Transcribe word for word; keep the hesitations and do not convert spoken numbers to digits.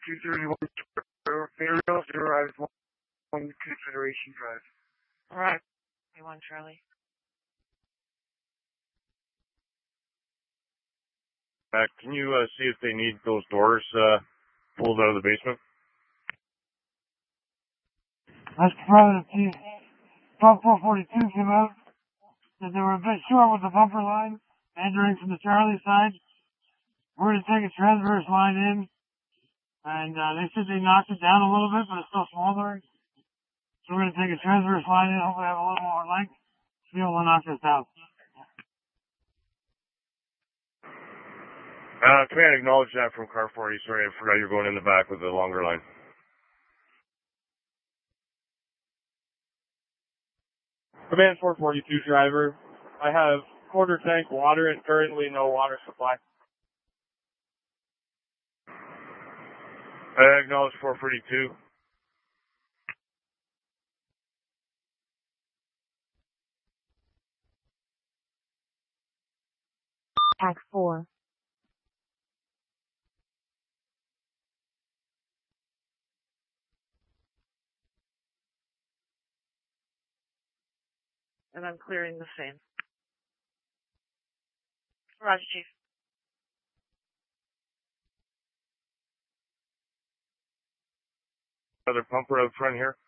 two thirty-one Fairfield, Drive, one Consideration Drive. Alright, we want Charlie. Matt, can you uh, see if they need those doors uh, pulled out of the basement? That's probably the T. Pump four forty-two came out. Said they were a bit short with the bumper line, entering from the Charlie side. We're going to take a transverse line in, and uh, they said they knocked it down a little bit, but it's still smoldering. So we're going to take a transverse line in, hopefully have a little more length to be able to knock this down. Uh, command, acknowledge that from car forty. Sorry, I forgot you're going in the back with the longer line. Command four forty-two driver, I have quarter tank water and currently no water supply. I acknowledge four forty-two. Pack four. And I'm clearing the same. Roger, Chief. Another pumper out front here.